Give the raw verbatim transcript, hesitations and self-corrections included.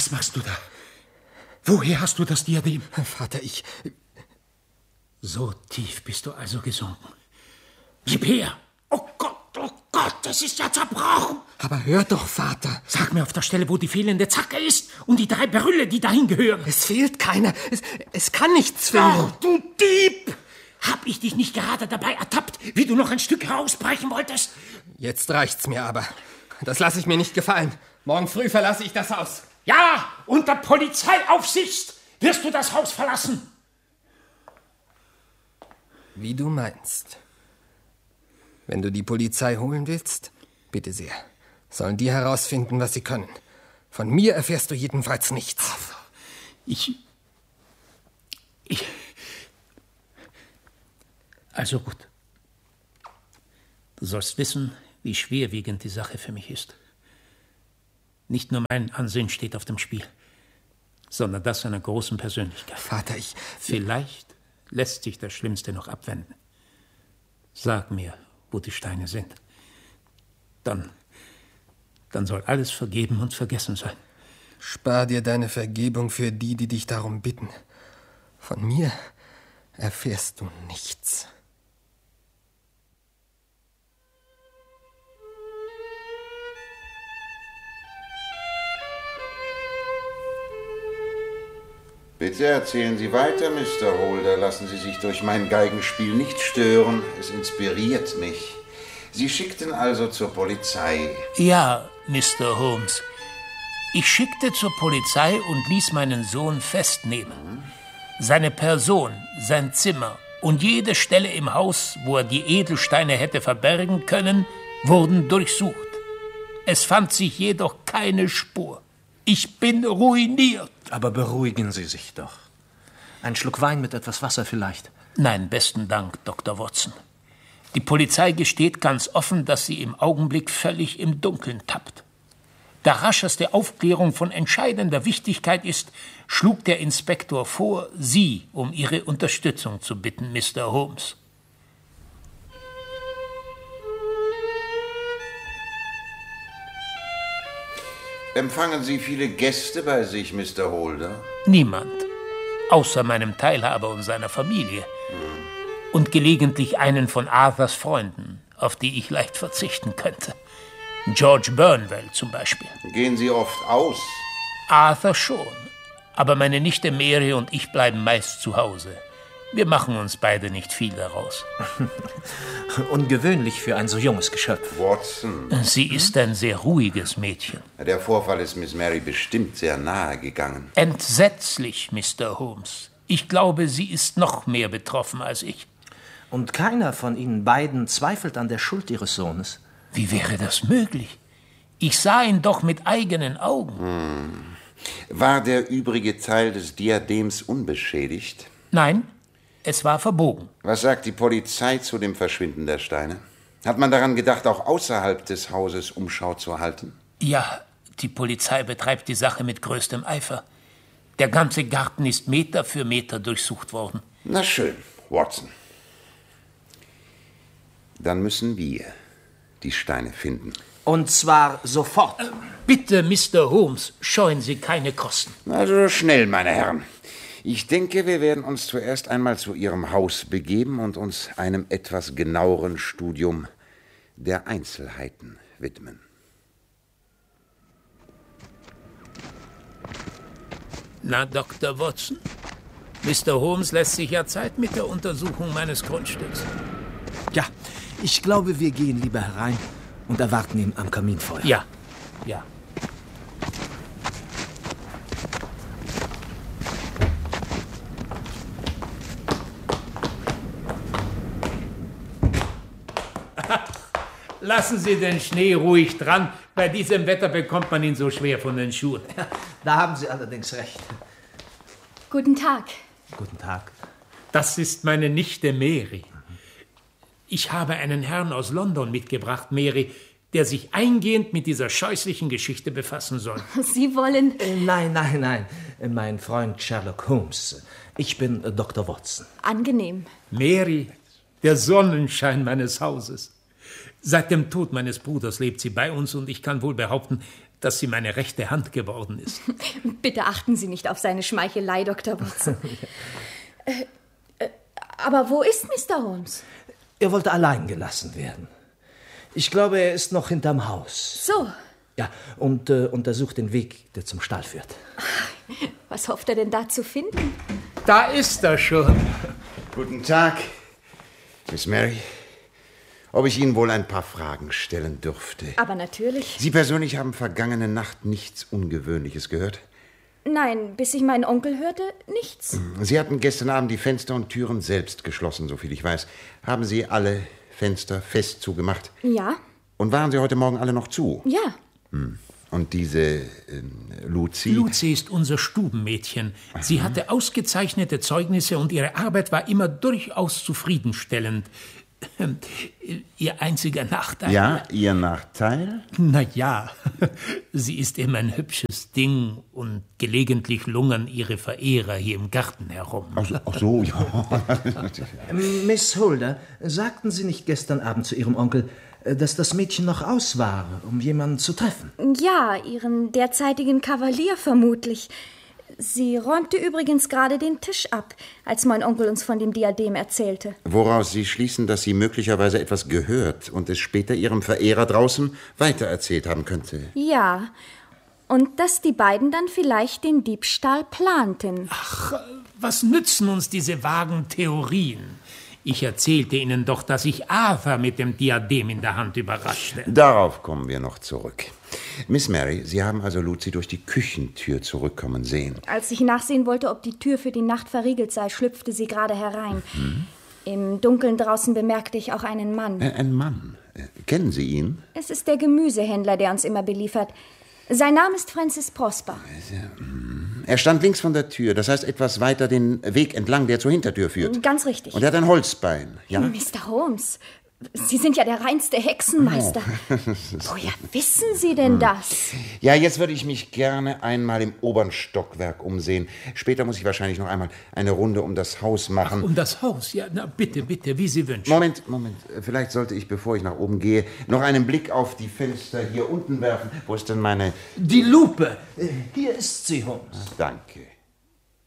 Was machst du da? Woher hast du das Diadem? Vater, ich... So tief bist du also gesunken. Gib her! Oh Gott, oh Gott, es ist ja zerbrochen! Aber hör doch, Vater. Sag mir auf der Stelle, wo die fehlende Zacke ist und die drei Berylle, die dahin gehören. Es fehlt keine. Es, es kann nichts fehlen. Oh, du Dieb! Hab ich dich nicht gerade dabei ertappt, wie du noch ein Stück herausbrechen wolltest? Jetzt reicht's mir aber. Das lasse ich mir nicht gefallen. Morgen früh verlasse ich das Haus. Ja, unter Polizeiaufsicht wirst du das Haus verlassen. Wie du meinst. Wenn du die Polizei holen willst, bitte sehr. Sollen die herausfinden, was sie können. Von mir erfährst du jedenfalls nichts. Ich... Ich... Also gut. Du sollst wissen, wie schwerwiegend die Sache für mich ist. Nicht nur mein Ansehen steht auf dem Spiel, sondern das einer großen Persönlichkeit. Vater, ich... Vielleicht lässt sich das Schlimmste noch abwenden. Sag mir, wo die Steine sind. Dann, dann soll alles vergeben und vergessen sein. Spar dir deine Vergebung für die, die dich darum bitten. Von mir erfährst du nichts. Bitte erzählen Sie weiter, Mister Holder. Lassen Sie sich durch mein Geigenspiel nicht stören. Es inspiriert mich. Sie schickten also zur Polizei. Ja, Mister Holmes. Ich schickte zur Polizei und ließ meinen Sohn festnehmen. Seine Person, sein Zimmer und jede Stelle im Haus, wo er die Edelsteine hätte verbergen können, wurden durchsucht. Es fand sich jedoch keine Spur. Ich bin ruiniert. Aber beruhigen Sie sich doch. Ein Schluck Wein mit etwas Wasser vielleicht? Nein, besten Dank, Doktor Watson. Die Polizei gesteht ganz offen, dass sie im Augenblick völlig im Dunkeln tappt. Da rascheste Aufklärung von entscheidender Wichtigkeit ist, schlug der Inspektor vor, Sie um Ihre Unterstützung zu bitten, Mister Holmes. Empfangen Sie viele Gäste bei sich, Mister Holder? Niemand, außer meinem Teilhaber und seiner Familie. Hm. Und gelegentlich einen von Arthurs Freunden, auf die ich leicht verzichten könnte. George Burnwell zum Beispiel. Gehen Sie oft aus? Arthur schon, aber meine Nichte Mary und ich bleiben meist zu Hause. Wir machen uns beide nicht viel daraus. Ungewöhnlich für ein so junges Geschöpf. Watson. Sie ist ein sehr ruhiges Mädchen. Der Vorfall ist Miss Mary bestimmt sehr nahe gegangen. Entsetzlich, Mister Holmes. Ich glaube, sie ist noch mehr betroffen als ich. Und keiner von Ihnen beiden zweifelt an der Schuld Ihres Sohnes? Wie wäre das möglich? Ich sah ihn doch mit eigenen Augen. Hm. War der übrige Teil des Diadems unbeschädigt? Nein. Es war verbogen. Was sagt die Polizei zu dem Verschwinden der Steine? Hat man daran gedacht, auch außerhalb des Hauses Umschau zu halten? Ja, die Polizei betreibt die Sache mit größtem Eifer. Der ganze Garten ist Meter für Meter durchsucht worden. Na schön, Watson. Dann müssen wir die Steine finden. Und zwar sofort. Äh, bitte, Mister Holmes, scheuen Sie keine Kosten. Also schnell, meine Herren. Ich denke, wir werden uns zuerst einmal zu Ihrem Haus begeben und uns einem etwas genaueren Studium der Einzelheiten widmen. Na, Doktor Watson? Mister Holmes lässt sich ja Zeit mit der Untersuchung meines Grundstücks. Ja, ich glaube, wir gehen lieber herein und erwarten ihn am Kaminfeuer. Ja, ja. Lassen Sie den Schnee ruhig dran. Bei diesem Wetter bekommt man ihn so schwer von den Schuhen. Ja, da haben Sie allerdings recht. Guten Tag. Guten Tag. Das ist meine Nichte Mary. Ich habe einen Herrn aus London mitgebracht, Mary, der sich eingehend mit dieser scheußlichen Geschichte befassen soll. Sie wollen... Äh, nein, nein, nein. Mein Freund Sherlock Holmes. Ich bin äh, Doktor Watson. Angenehm. Mary, der Sonnenschein meines Hauses. Seit dem Tod meines Bruders lebt sie bei uns und ich kann wohl behaupten, dass sie meine rechte Hand geworden ist. Bitte achten Sie nicht auf seine Schmeichelei, Doktor Watson. äh, äh, aber wo ist Mister Holmes? Er wollte allein gelassen werden. Ich glaube, er ist noch hinterm Haus. So. Ja, und äh, untersucht den Weg, der zum Stall führt. Was hofft er denn da zu finden? Da ist er schon. Guten Tag, Miss Mary. Ob ich Ihnen wohl ein paar Fragen stellen dürfte? Aber natürlich. Sie persönlich haben vergangene Nacht nichts Ungewöhnliches gehört? Nein, bis ich meinen Onkel hörte, nichts. Sie hatten gestern Abend die Fenster und Türen selbst geschlossen, soviel ich weiß. Haben Sie alle Fenster fest zugemacht? Ja. Und waren Sie heute Morgen alle noch zu? Ja. Hm. Und diese äh, Lucy? Lucy ist unser Stubenmädchen. Sie Aha. hatte ausgezeichnete Zeugnisse und ihre Arbeit war immer durchaus zufriedenstellend. Ihr einziger Nachteil? Ja, Ihr Nachteil? Na ja, sie ist immer ein hübsches Ding und gelegentlich lungern ihre Verehrer hier im Garten herum. Ach so, ach so ja. Miss Holder, sagten Sie nicht gestern Abend zu Ihrem Onkel, dass das Mädchen noch aus war, um jemanden zu treffen? Ja, Ihren derzeitigen Kavalier vermutlich. Sie räumte übrigens gerade den Tisch ab, als mein Onkel uns von dem Diadem erzählte. Woraus Sie schließen, dass sie möglicherweise etwas gehört und es später Ihrem Verehrer draußen weitererzählt haben könnte. Ja, und dass die beiden dann vielleicht den Diebstahl planten. Ach, was nützen uns diese vagen Theorien? Ich erzählte Ihnen doch, dass ich Arthur mit dem Diadem in der Hand überraschte. Darauf kommen wir noch zurück. Miss Mary, Sie haben also Lucy durch die Küchentür zurückkommen sehen. Als ich nachsehen wollte, ob die Tür für die Nacht verriegelt sei, schlüpfte sie gerade herein. Mhm. Im Dunkeln draußen bemerkte ich auch einen Mann. Äh, ein Mann? Äh, kennen Sie ihn? Es ist der Gemüsehändler, der uns immer beliefert. Sein Name ist Francis Prosper. Er stand links von der Tür, das heißt etwas weiter den Weg entlang, der zur Hintertür führt. Ganz richtig. Und er hat ein Holzbein, ja? Mister Holmes, Sie sind ja der reinste Hexenmeister. Oh. Woher wissen Sie denn das? Ja, jetzt würde ich mich gerne einmal im oberen Stockwerk umsehen. Später muss ich wahrscheinlich noch einmal eine Runde um das Haus machen. Ach, um das Haus? Ja, na bitte, bitte, wie Sie wünschen. Moment, Moment. Vielleicht sollte ich, bevor ich nach oben gehe, noch einen Blick auf die Fenster hier unten werfen. Wo ist denn meine... Die Lupe. Hier ist sie, Holmes. Danke.